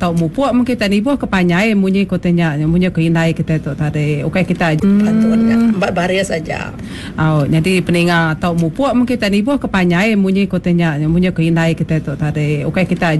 tau mupuak mungkin tani buah kepanyai munyi kotanya munyi keindai kita tu tadi okey kita bantuan baria saja. Jadi peninga tau mupuak mungkin tani buah kepanyai munyi kotanya munyi keindai kita tu tadi okey kita